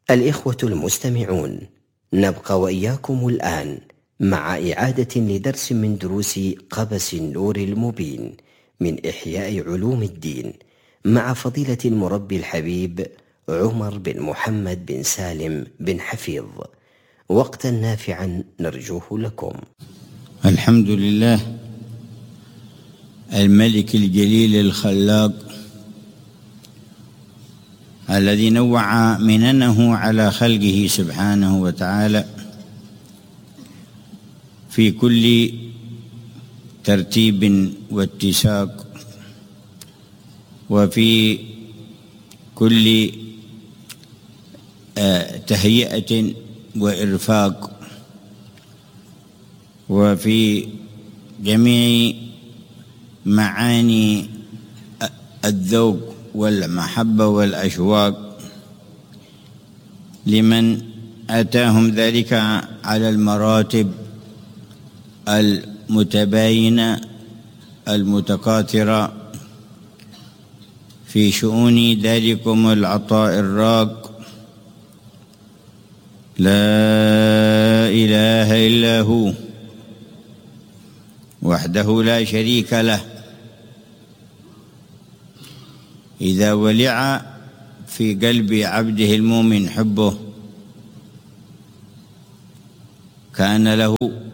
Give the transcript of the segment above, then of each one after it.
الإخوة المستمعون، نبقى وإياكم الآن مع إعادة لدرس من دروس قبس النور المبين من إحياء علوم الدين مع فضيلة المربي الحبيب عمر بن محمد بن سالم بن حفيظ. وقتا نافعا نرجوه لكم. الحمد لله الملك الجليل الخلاق الذي نوع مننه على خلقه سبحانه وتعالى في كل ترتيب واتساق، وفي كل تهيئة وإرفاق، وفي جميع معاني الذوق والمحبة والأشواق لمن أتاهم ذلك على المراتب المتباينة المتكاثرة في شؤون ذلكم العطاء الراق. لا إله إلا هو وحده لا شريك له. إذا ولع في قلب عبده المؤمن حبه كان له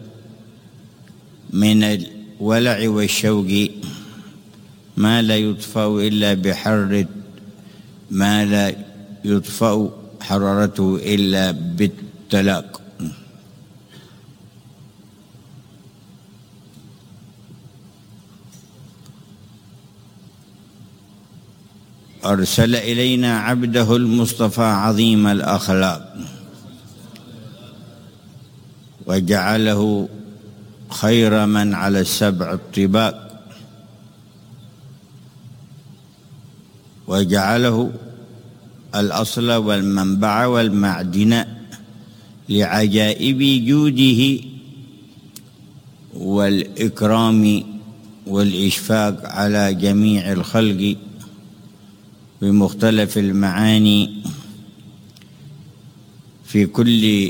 من الولع والشوق ما لا يطفأ إلا بحر، ما لا يطفأ حرارته إلا بالتلاق. أرسل إلينا عبده المصطفى عظيم الأخلاق وجعله خير من على السبع الطباق، وجعله الأصل والمنبع والمعدن لعجائب جوده والإكرام والإشفاق على جميع الخلق بمختلف المعاني في كل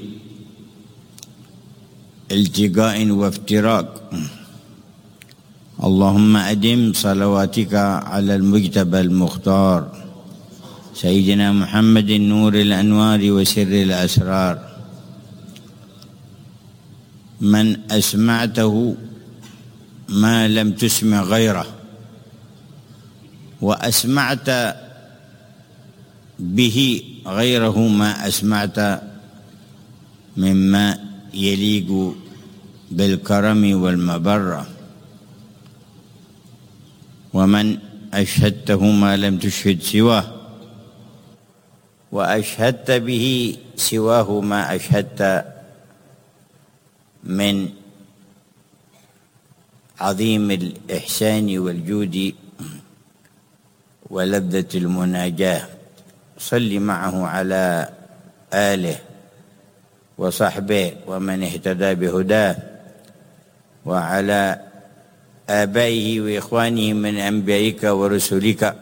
التقاء وافتراق. اللهم أدم صلواتك على المجتبى المختار سيدنا محمد نور الأنوار وسر الأسرار، من أسمعته ما لم تسمع غيره، وأسمعت به غيره ما أسمعت مما يليق بالكرم والمبرة، ومن أشهدته ما لم تشهد سواه، وأشهدت به سواه ما أشهدت من عظيم الإحسان والجود ولذة المناجاة. صل معه على آله وصحبه ومن اهتدى بهداه، وعلى آبائه وإخوانه من أنبيائك ورسلك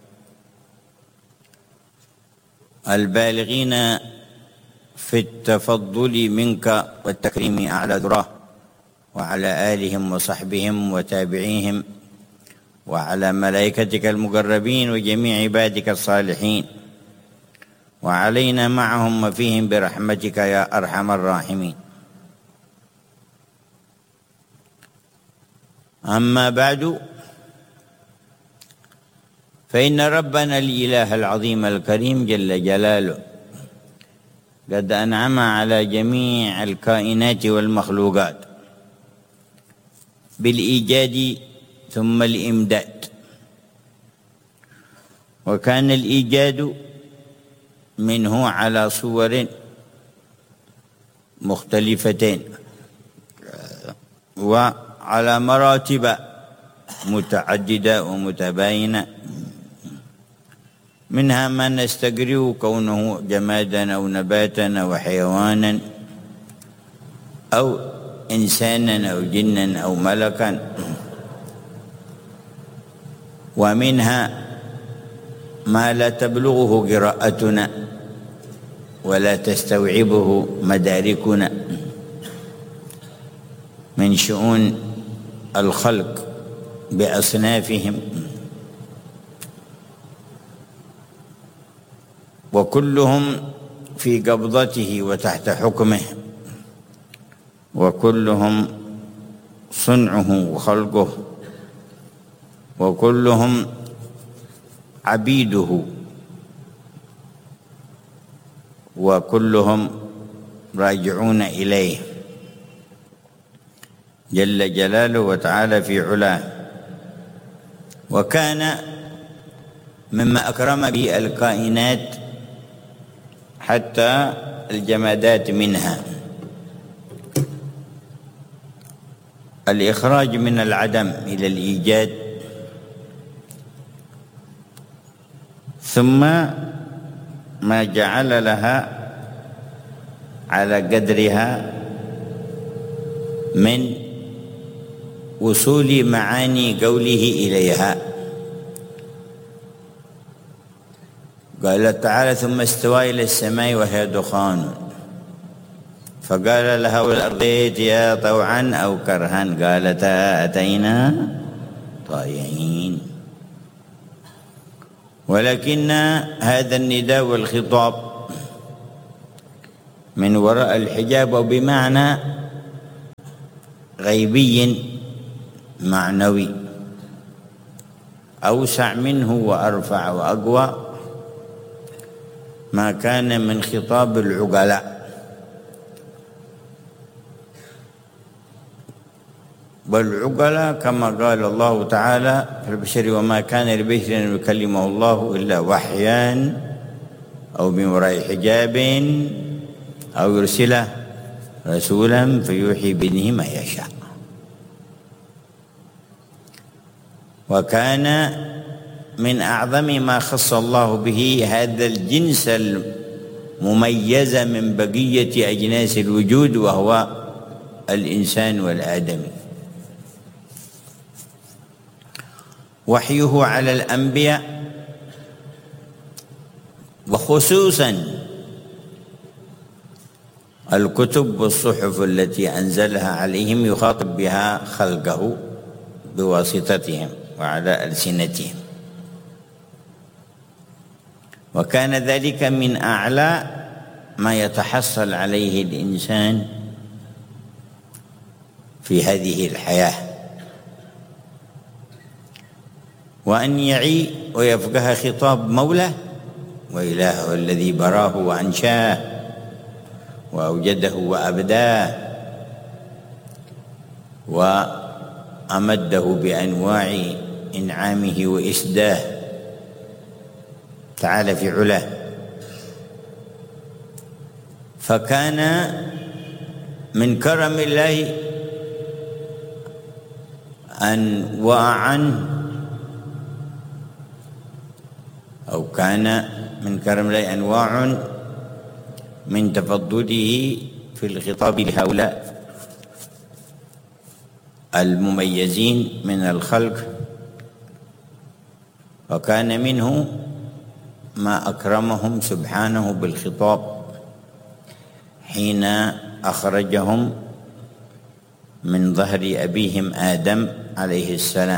البالغين في التفضل منك والتكريم أعلى ذراه، وعلى آلهم وصحبهم وتابعيهم، وعلى ملائكتك المقربين وجميع عبادك الصالحين، وعلينا معهم وفيهم برحمتك يا أرحم الراحمين. أما بعد، فإن ربنا الإله العظيم الكريم جل جلاله قد أنعم على جميع الكائنات والمخلوقات بالإيجاد ثم الإمداد، وكان الإيجاد منه على صور مختلفتين وعلى مراتب متعددة ومتباينة، منها ما نستقرئ كونه جمادا أو نباتا أو حيوانا أو إنسانا أو جنا أو ملكا، ومنها ما لا تبلغه قراءتنا ولا تستوعبه مداركنا من شؤون الخلق بأصنافهم، وكلهم في قبضته وتحت حكمه، وكلهم صنعه وخلقه، وكلهم عبيده، وكلهم راجعون إليه جل جلاله وتعالى في علاه. وكان مما أكرم به الكائنات حتى الجمادات منها الإخراج من العدم إلى الإيجاد، ثم ما جعل لها على قدرها من وصول معاني قوله إليها. قال تعالى: ثم استوى إلى السماء وهي دخان فقال لها والأرض ائتيا طوعا أو كرها قالتا أتينا طائعين. ولكن هذا النداء والخطاب من وراء الحجاب، وبمعنى غيبي معنوي أوسع منه وأرفع وأقوى، ما كان من خطاب العقلاء، والعقلاء كما قال الله تعالى في البشر: وما كان لبشر أن يكلمه الله إلا وحيا أو من وراء حجاب أو يرسله رسولا فيوحي بإذنه ما يشاء. وكان من أعظم ما خص الله به هذا الجنس المميز من بقية أجناس الوجود، وهو الإنسان والآدمي. وحيه على الأنبياء، وخصوصا الكتب والصحف التي أنزلها عليهم يخاطب بها خلقه بواسطتهم وعلى ألسنتهم. وكان ذلك من أعلى ما يتحصل عليه الإنسان في هذه الحياة، وأن يعي ويفقه خطاب مولاه وإلهه الذي براه وأنشاه وأوجده وأبداه وأمده بأنواع إنعامه وإسداه تعالى في علاه. فكان من كرم الله أن وقع عنه، أو كان من كرم الله أنواع من تفضله في الخطاب لهؤلاء المميزين من الخلق. وكان منه ما أكرمهم سبحانه بالخطاب حين أخرجهم من ظهر أبيهم آدم عليه السلام.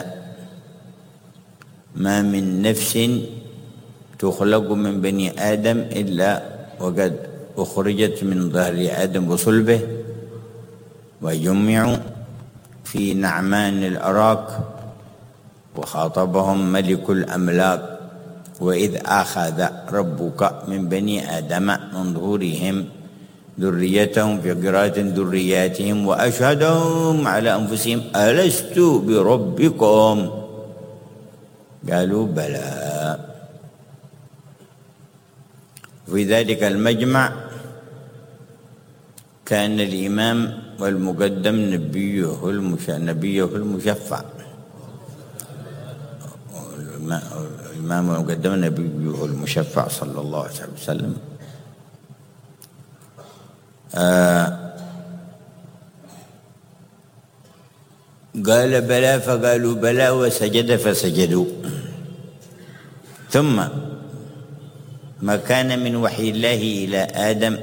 ما من نفس تخلق من بني آدم إلا وقد أخرجت من ظهر آدم وصلبه، وجمعوا في نعمان الأراك، وخاطبهم ملك الأملاك: وإذ أخذ ربك من بني آدم من ظهورهم ذريتهم، في قراءة ذرياتهم، وأشهدهم على أنفسهم ألست بربكم قالوا بلى. في ذلك المجمع كان الإمام والمقدم نبيه المشفع، الإمام والمقدم نبيه المشفع صلى الله عليه وسلم. قال بلى فقالوا بلى، وسجد فسجدوا. ثم ما كان من وحي الله إلى آدم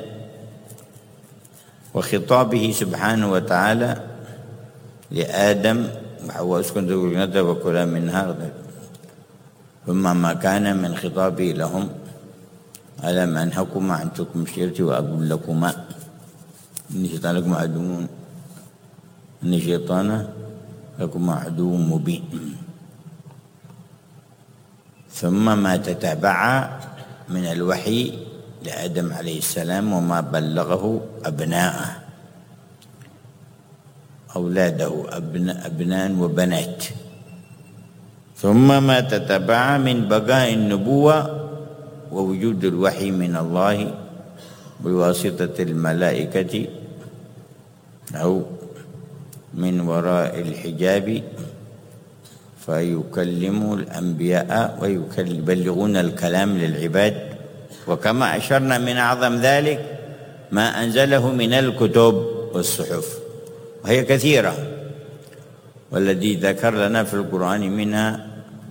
وخطابه سبحانه وتعالى لآدم وحواء اسكن ذريته وكلا منها، ثم ما كان من خطابه لهم ألم أنهكما عن ترك الشجرة وأقول لكما إن الشيطان لكم عدو، إن الشيطان لكم عدو مبين. ثم ما تتبع من الوحي لآدم عليه السلام وما بلغه أبناءه أولاده أبناء وبنات، ثم ما تتبع من بقاء النبوة ووجود الوحي من الله بواسطة الملائكة أو من وراء الحجاب فيكلم الأنبياء ويبلغون الكلام للعباد. وكما أشرنا من أعظم ذلك ما أنزله من الكتب والصحف وهي كثيرة، والذي ذكر لنا في القرآن منها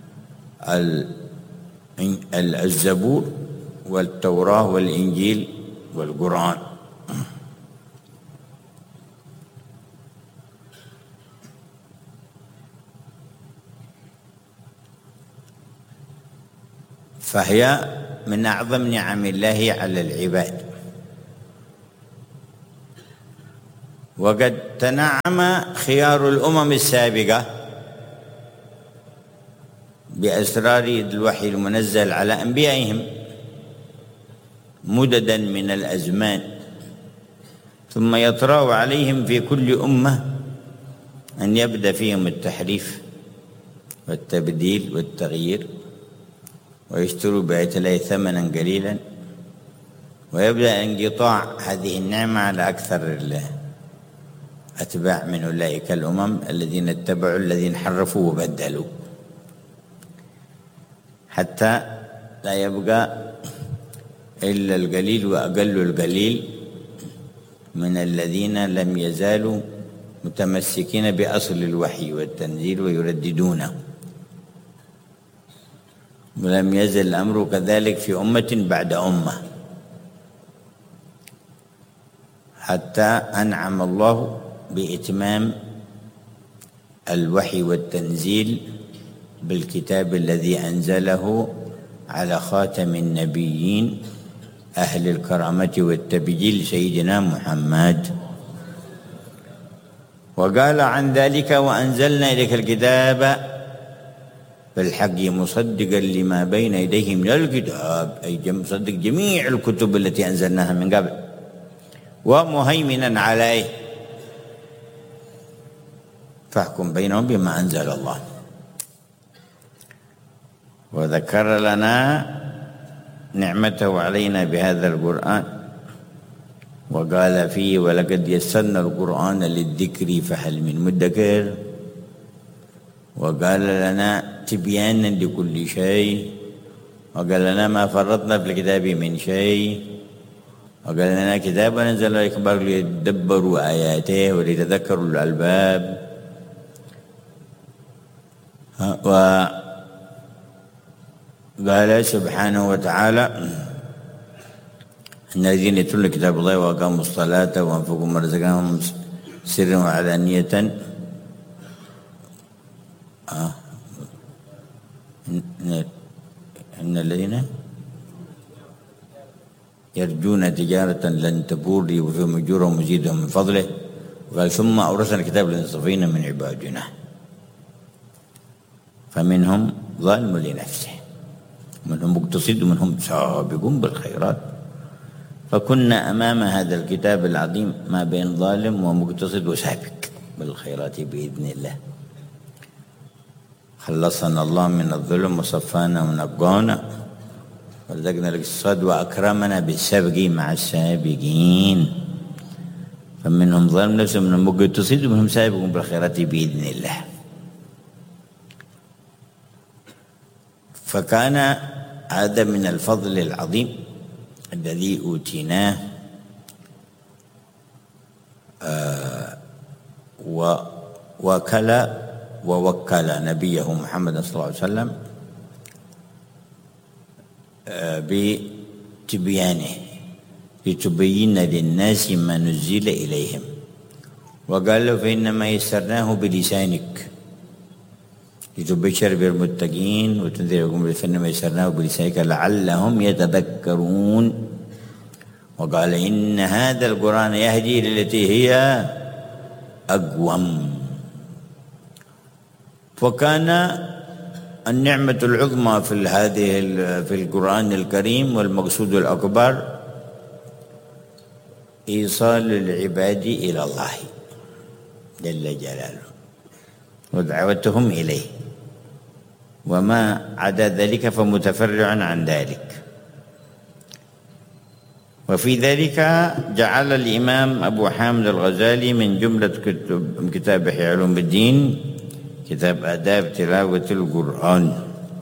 الزبور والتوراة والإنجيل والقرآن. فهي من أعظم نعم الله على العباد. وقد تنعم خيار الأمم السابقة بأسرار الوحي المنزل على أنبيائهم مددا من الأزمان، ثم يطرأ عليهم في كل أمة أن يبدأ فيهم التحريف والتبديل والتغيير ويشتروا بآيات الله ثمنا قليلا، ويبدأ انقطاع هذه النعمة على أكثر أتباع من أولئك الأمم الذين اتبعوا الذين حرفوا وبدلوا، حتى لا يبقى إلا القليل وأقل القليل من الذين لم يزالوا متمسكين بأصل الوحي والتنزيل ويرددونه. ولم يزل الأمر كذلك في أمة بعد أمة، حتى أنعم الله بإتمام الوحي والتنزيل بالكتاب الذي أنزله على خاتم النبيين أهل الكرامة والتبجيل سيدنا محمد. وقال عن ذلك وأنزلنا إليك الكتاب بالحق مصدقا لما بين يديه من الكتاب، أي مصدق جميع الكتب التي أنزلناها من قبل، ومهيمنا عليه فاحكم بينهم بما أنزل الله. وذكر لنا نعمته علينا بهذا القرآن وقال فيه ولقد يسرنا القرآن للذكر فهل من مدكر، وقال لنا تبيانا لكل شيء، وقال لنا ما فرطنا في الكتاب من شيء، وقال لنا كتاب أنزل إليك ليدبروا آياته وليتذكروا الألباب. وقال سبحانه وتعالى إن الذين يتلون كتاب الله وأقاموا الصلاة وأنفقوا مما رزقناهم سرا وعلانية إن الذين يرجون تجارة لن تبور وفيهم أجورهم وزيدهم من فضله. وقال ثم أورثنا الكتاب الذين اصطفينا من عبادنا فمنهم ظالم لنفسه ومنهم مقتصد ومنهم سابق بالخيرات. فكنا أمام هذا الكتاب العظيم ما بين ظالم ومقتصد وسابق بالخيرات بإذن الله. خلصنا الله من الظلم وصفانا ونقانا ورزقنا الاقتصاد وأكرمنا بالسبق مع السابقين. فمنهم ظالم نفسه ومنهم مقتصد ومنهم سابق بالخيرات بإذن الله. فكان هذا من الفضل العظيم الذي أوتيناه ووكل نبيه محمد صلى الله عليه وسلم تبيانه لتبين للناس ما نزل إليهم، وقال له فإنما يسرناه بلسانك لتبشر بالمتقين وتنذرهم، فإنما يسرناه بلسانك لعلهم يتذكرون. وقال إن هذا القرآن يهدي للتي هي أقوم. فكان النعمة العظمى في القرآن الكريم والمقصود الأكبر إيصال العباد إلى الله جل جلاله ودعوتهم إليه، وما عدا ذلك فمتفرع عن ذلك. وفي ذلك جعل الإمام أبو حامد الغزالي من جملة كتاب إحياء علوم الدين كتاب آداب تلاوة القرآن،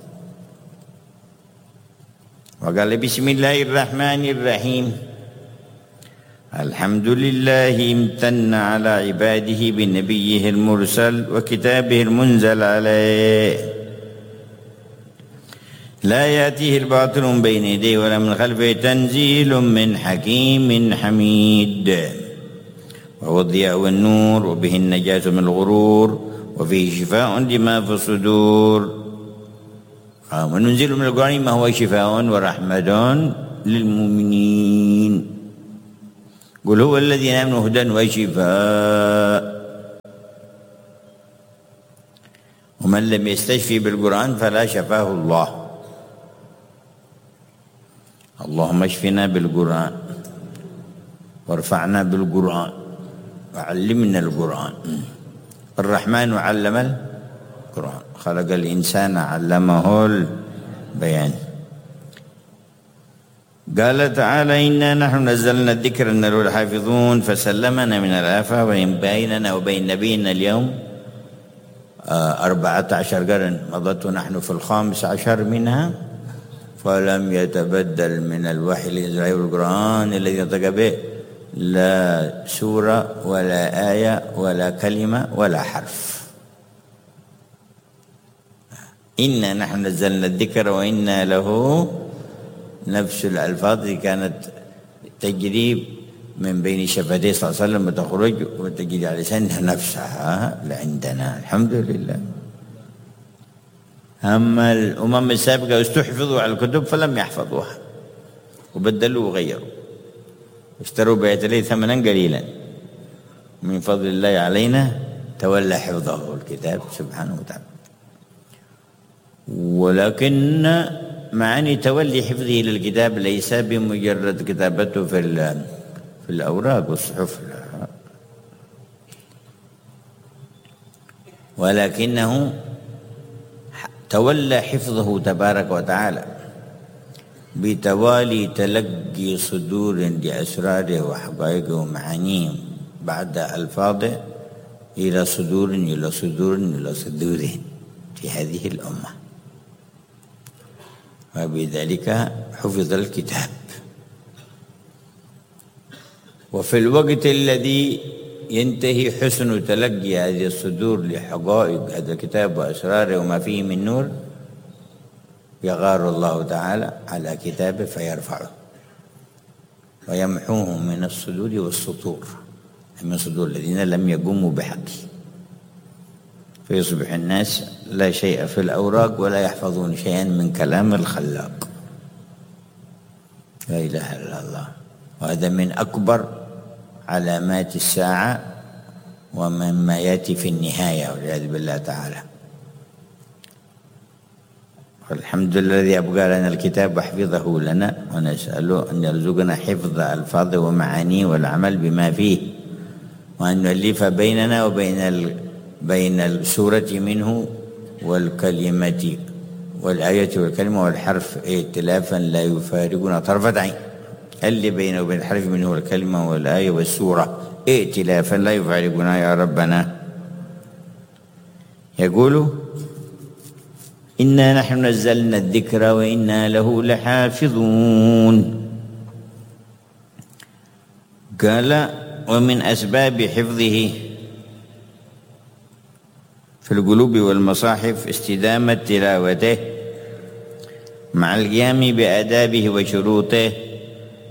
وقال بسم الله الرحمن الرحيم الحمد لله امتن على عباده بنبيه المرسل وكتابه المنزل عليه، لا يأتيه الباطل من بين يديه ولا من خلفه، تنزيل من حكيم حميد، وهو الضياء والنور، وبه النجاة من الغرور، وفيه شفاء لما في الصدور. وننزل من القرآن ما هو شفاء ورحمة للمؤمنين. قل هو الذي آمنوا هدى وشفاء. ومن لم يستشفي بالقرآن فلا شفاه الله. اللهم اشفنا بالقرآن وارفعنا بالقرآن وعلمنا القرآن. الرحمن علم القرآن، خلق الإنسان علمه البيان. قال تعالى إنا نحن نزلنا الذكر إنا له لحافظون، فسلمنا من الآفة، وإن بيننا وبين نبينا اليوم 14 قرن مضت ونحن في 15 منها، فلم يتبدل من الوحي الذي القرآن الذي نطق به لا سورة ولا آية ولا كلمة ولا حرف. إنا نحن نزلنا الذكر وإنا له، نفس الألفاظ كانت تجري من بين شفتيه صلى الله عليه وسلم وتخرج وتجري على لسانها نفسها لعندنا الحمد لله. أما الأمم السابقة استحفظوا على الكتب فلم يحفظوها وبدلوا وغيروا، اشتروا بآيات الله ثمنا قليلا، من فضل الله علينا تولى حفظه الكتاب سبحانه وتعالى. ولكن معاني تولي حفظه للكتاب ليس بمجرد كتابته في الأوراق والصحف، ولكنه تولى حفظه تبارك وتعالى بتوالي تلقي صدور لأسراره وحقائقه ومعانيه بعد ألفاظه إلى صدور إلى صدور إلى صدور في هذه الأمة، وبذلك حفظ الكتاب. وفي الوقت الذي ينتهي حسن تلقي هذه الصدور لحقائق هذا الكتاب وأسراره وما فيه من نور، يغار الله تعالى على كتابه فيرفعه ويمحوه من الصدور والسطور، من صدور الذين لم يقوموا بحقه، فيصبح الناس لا شيء في الأوراق ولا يحفظون شيئا من كلام الخلاق. لا إله إلا الله. وهذا من أكبر علامات الساعة ومما يأتي في النهاية والعياذ بالله تعالى. الحمد لله الذي أبقى لنا الكتاب وحفظه لنا، ونسأله أن يرزقنا حفظ ألفاظه ومعانيه والعمل بما فيه، وأن يؤلف بيننا وبين بين السورة منه والكلمة والآية والكلمة والحرف ائتلافا لا يفارقنا طرفة عين. اللي بينه وبين الحرف منه والكلمة والآية والسورة ائتلافا لا يفارقنا يا ربنا. يقول إنا نحن نزلنا الذكر وإنا له لحافظون. قال ومن أسباب حفظه في القلوب والمصاحف استدامة تلاوته مع القيام بآدابه وشروطه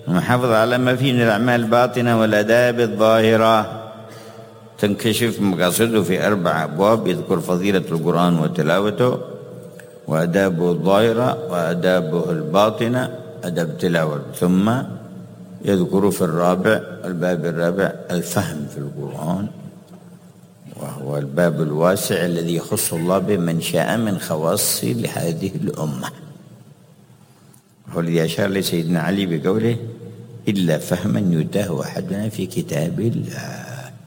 المحافظة على ما فيه من الأعمال الباطنة والآداب الظاهرة. تنكشف مقاصده في 4 أبواب، يذكر فضيلة القرآن وتلاوته، وآدابه الظاهرة، وآدابه الباطنة، أدب تلاوة، ثم يذكر في الباب الرابع الفهم في القرآن، وهو الباب الواسع الذي يخص الله بمن شاء من خواص لهذه الأمة. والذي أشار لسيدنا علي بقوله: إلا فهما يتاه أحدنا في كتاب الله.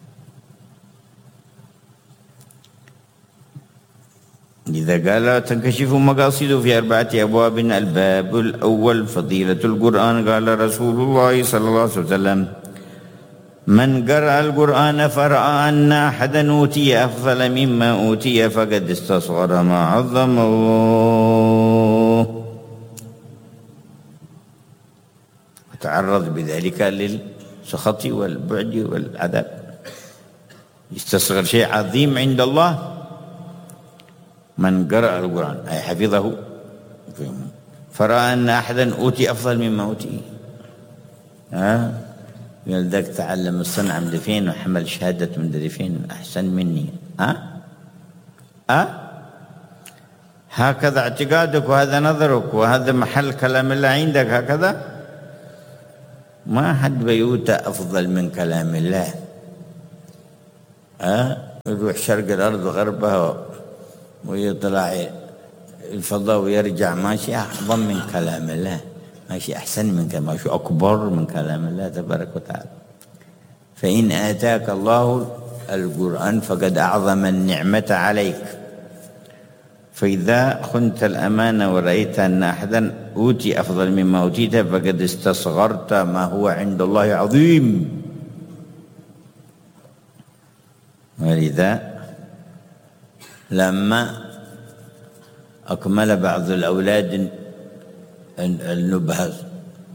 إذا قال تنكشف مقاصده في 4 أبواب. الباب الأول فضيلة القرآن. قال رسول الله صلى الله عليه وسلم: من قرأ القرآن فرأى أن أحدا أوتي أفضل مما أوتي فقد استصغر ما عظم الله، وتعرض بذلك للسخط والبعد والعذاب. يستصغر شيء عظيم عند الله. من قرأ القرآن أي حفظه فرأى أن أحدا أوتي أفضل مما أوتي. يقول ذاك تعلم الصنعة من فين وحمل شهادة من فين أحسن مني. هكذا اعتقادك وهذا نظرك وهذا محل كلام الله عندك. هكذا ما حد بيوتى أفضل من كلام الله. يروح شرق الأرض وغربها ويطلع الفضاء ويرجع ماشي أعظم من كلام الله، ماشي أحسن من كلام، ماشي أكبر من كلام الله تبارك وتعالى. فإن آتاك الله القرآن فقد أعظم النعمة عليك. فإذا خنت الأمانة ورأيت أن أحدا أوتي أفضل مما أوتيت فقد استصغرت ما هو عند الله عظيم. ولذا لما أكمل بعض الأولاد النبهة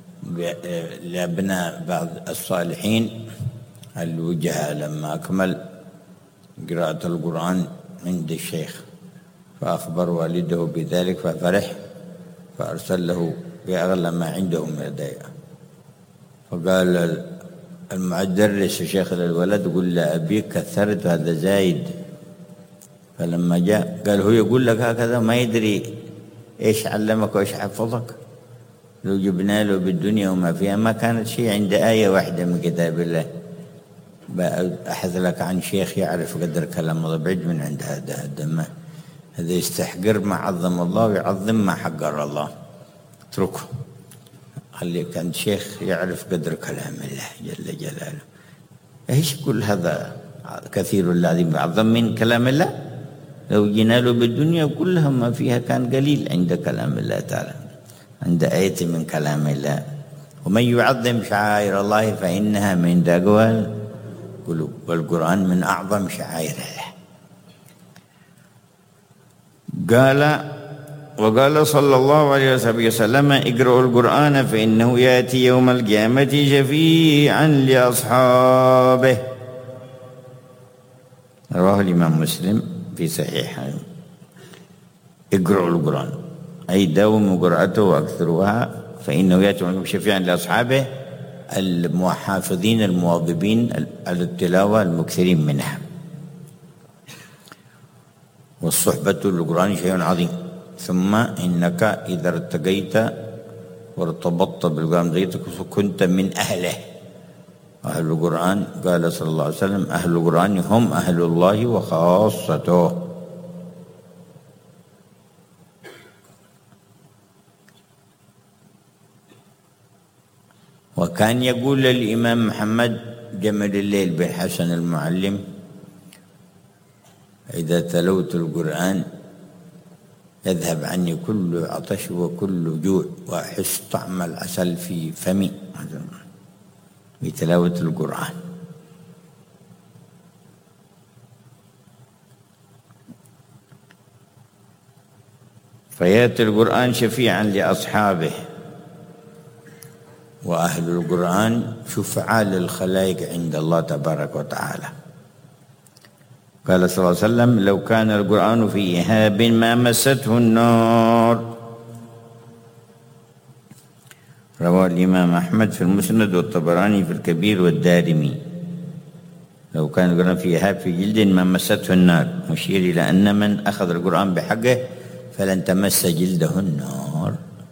لأبناء بعض الصالحين الوجهاء، لما أكمل قراءة القرآن عند الشيخ فأخبر والده بذلك ففرح، فأرسل له بأغلى ما عنده من هدايا. فقال المدرس الشيخ للولد: قل لأبيك كثرت هذا زايد. فلما جاء قال: هو يقول لك هكذا ما يدري إيش علمك وإيش حفظك؟ لو جبنا له بالدنيا وما فيها ما كانت شيء عند آية واحدة من كتاب الله. أحد لك عن شيخ يعرف قدر كلام الله، بعيد من عند هذا ما هذا يستحقر ما عظم الله ويعظم ما حقر الله. اتركه، خليك عند شيخ يعرف قدر كلام الله جل جلاله. ايش كل هذا كثير الذي أعظم من كلام الله؟ لو جينا له بالدنيا كلها ما فيها كان قليل عند كلام الله تعالى، عند آية من كلام الله. ومن يعظم شعائر الله فإنها من تقوى القلوب، والقرآن من أعظم شعائر الله. وقال صلى الله عليه وسلم: اقرأوا القرآن فإنه يأتي يوم القيامة شفيعا لأصحابه. رواه الإمام مسلم في صحيحه. اقرأوا القرآن أي داوموا قراءته وأكثروها، فإنه يأتي شفيعا لأصحابه المحافظين المواظبين على التلاوة المكثرين منها. والصحبة للقرآن شيء عظيم. ثم إنك إذا ارتقيت وارتبطت بالقرآن كنت من أهله. أهل القرآن قال صلى الله عليه وسلم: أهل القرآن هم أهل الله وخاصته. وكان يقول الإمام محمد جمل الليل بن حسن المعلم: إذا تلوت القرآن يذهب عني كل عطش وكل جوع وأحس طعم العسل في فمي بتلاوة القرآن. فيأتي القرآن شفيعا لأصحابه، وأهل القرآن شفعاء للخلائق عند الله تبارك وتعالى. قال صلى الله عليه وسلم: لو كان القرآن في إهاب ما مسته النار. رواه الإمام أحمد في المسند والطبراني في الكبير والدارمي. لو كان القرآن فيه إهاب في جلد ما مسته النار، مشير إلى أن من أخذ القرآن بحقه فلن تمس جلده النار.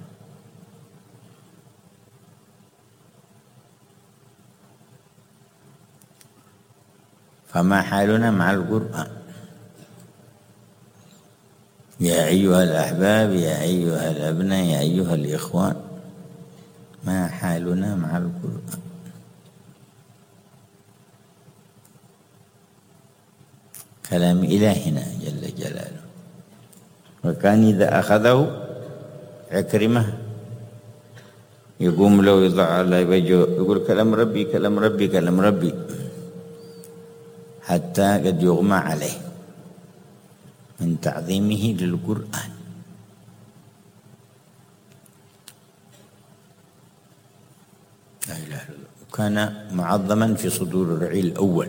فما حالنا مع القرآن؟ يا أيها الأحباب، يا أيها الأبناء، يا أيها الإخوان، ما حالنا مع القرآن؟ كلام إلهنا جل جلاله. وكان إذا أخذه عكرمة يقوم له يضع على وجهه يقول كلام ربي كلام ربي كلام ربي، حتى قد يغمى عليه من تعظيمه للقرآن. لا إله إلا الله. وكان معظما في صدور الرعيل الأول.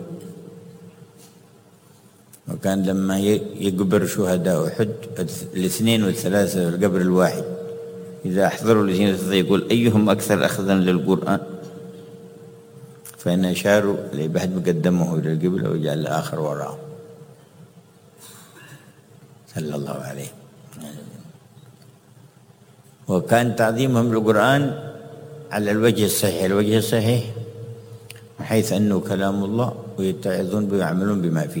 وكان لما يقبر شهداء أحد الاثنين والثلاثة في القبر الواحد، إذا أحضروا الاثنين والثلاثة يقول أيهم أكثر أخذا للقرآن، فإن أشاروا لبحد مقدمه إلى القبلة وجعل الآخر وراءه صلى الله عليه. وكان تعظيمهم للقرآن على الوجه الصحيح، الوجه الصحيح حيث أنه كلام الله ويتعظون به ويعملون بما فيه.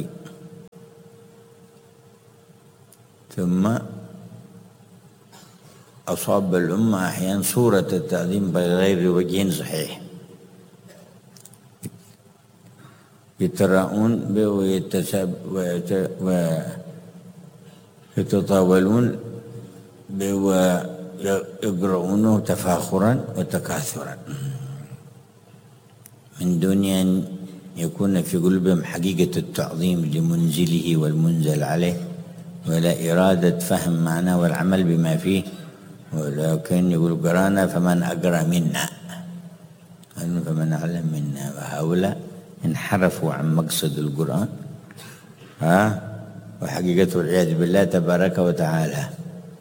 ثم أصاب الأمة أحيانا صورة التعظيم بغير وجه صحيح، يتراءون به ويتطاولون به ويقرؤونه تفاخرا وتكاثرا من دون أن يكون في قلوبهم حقيقة التعظيم لمنزله والمنزل عليه، ولا إرادة فهم معناه والعمل بما فيه. ولكن يقول قرانا فمن أقرأ منا، فمن أعلم منا. وهؤلاء انحرفوا عن مقصد القرآن وحقيقته والعياذ بالله تبارك وتعالى.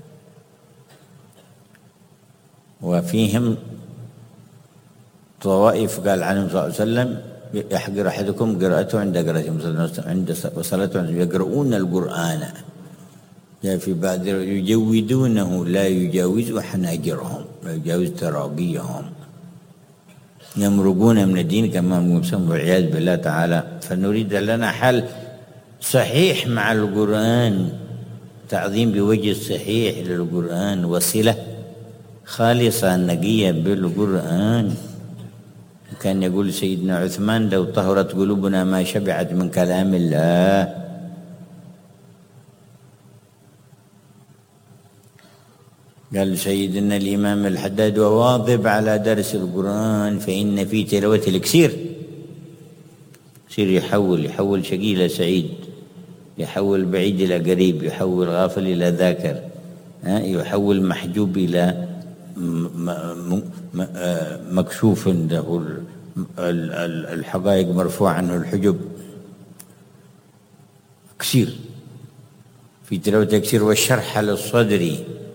وفيهم طوائف قال عنهم صلى الله عليه وسلم يحقر أحدكم قراءته عند قراءتهم عند وصلاته، يقرؤون القرآن جاء في بعض يجودونه لا يجاوز حناجرهم، لا يجاوز تراقيهم، يمرقون من الدين كما مسمى والعياذ بالله تعالى. فنريد لنا حل صحيح مع القرآن، تعظيم بوجه صحيح للقرآن، وصلة خالصة نقية بالقرآن. كان يقول سيدنا عثمان لو طهرت قلوبنا ما شبعت من كلام الله. قال سيدنا الإمام الحداد وواظب على درس القرآن فإن في تلاوة الكسير يصير يحول شقي إلى سعيد، يحول بعيد إلى قريب، يحول غافل إلى ذاكر، يحول محجوب إلى مكشوف له الحقائق مرفوع عنه الحجب. كسير في تلاوة الكسير. والشرح للصدر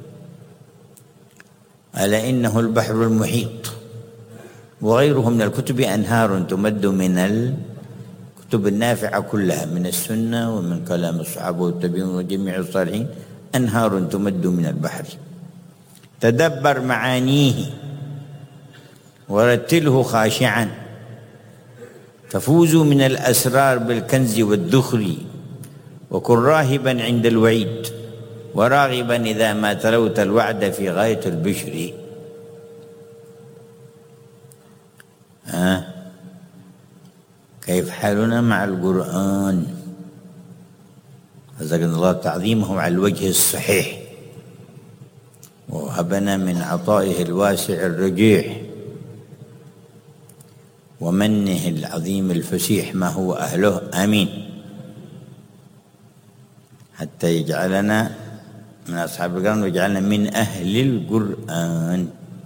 ألا إنه البحر المحيط، وغيره من الكتب أنهار تمد من الكتب النافعة كلها من السنة ومن كلام الصحابة والتابعين وجميع الصالحين، أنهار تمد من البحر. تدبر معانيه ورتله خاشعا تفوز من الأسرار بالكنز والذخر، وكن راهبا عند الوعيد وراغبا إذا ما تلوت الوعد في غاية البشر. كيف حالنا مع القرآن؟ رزقنا الله تعظيمه على الوجه الصحيح، وهبنا من عطائه الواسع الرجيح ومنه العظيم الفسيح ما هو أهله. آمين. حتى يجعلنا من أصحاب القرآن ويجعلنا من أهل القرآن.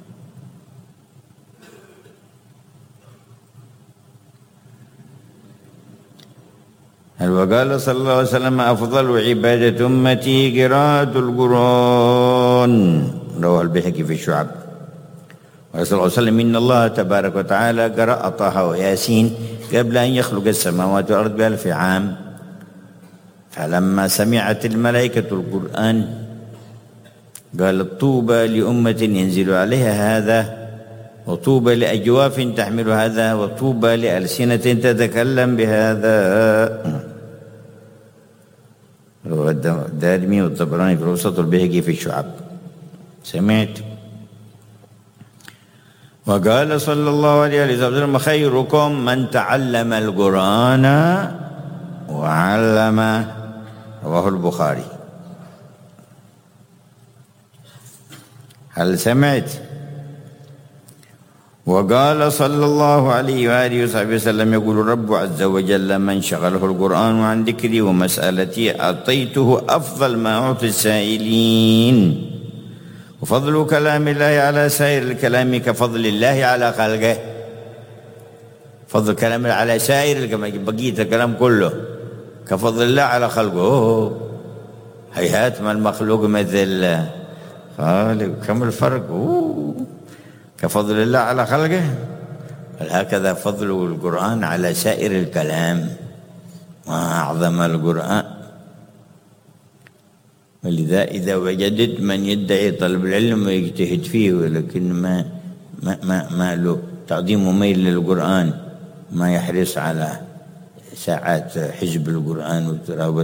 وقال صلى الله عليه وسلم أفضل عبادة أمتي قراءة القرآن، رواه البيهقي في الشعب. قال صلى الله عليه وسلم: إن الله تبارك وتعالى قرأ طه وياسين قبل أن يخلق السماوات والأرض ب1000 عام. فلما سمعت الملائكة القرآن قالت: طوبى لأمة ينزل عليها هذا، وطوبى لأجواف تحمل هذا، وطوبى لألسنة تتكلم بهذا. رواه الدارمي والطبراني في الأوسط والبيهقي في الشعب. سمعت. وقال صلى الله عليه وسلم: خيركم من تعلم القرآن وعلمه. رواه البخاري. هل سمعت؟ وقال صلى الله عليه وآله وصحبه وسلم: يقول الرب عز وجل: من شغله القرآن عن ذكري ومسألتي أعطيته أفضل ما أعطي السائلين. وفضل كلام الله على سائر الكلام كفضل الله على خلقه. فضل كلام الله على سائر الكلام، بقية الكلام كله كفضل الله على خلقه. هيهات ما المخلوق مثل خالق. كم الفرق؟ كفضل الله على خلقه. هكذا فضل القرآن على سائر الكلام. ما أعظم القرآن. ولذا إذا وجدت من يدعي طلب العلم ويجتهد فيه ولكن ما له تعظيم وميل للقرآن، ما يحرص على ساعات حزب القرآن وتراوة